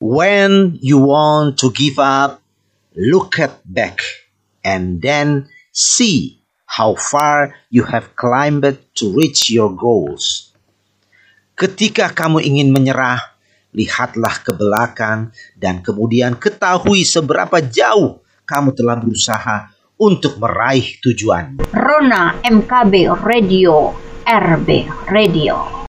When you want to give up, look at back and then see how far you have climbed to reach your goals. Ketika kamu ingin menyerah, lihatlah ke belakang dan kemudian ketahui seberapa jauh kamu telah berusaha untuk meraih tujuan. Rona MKB Radio, RB Radio.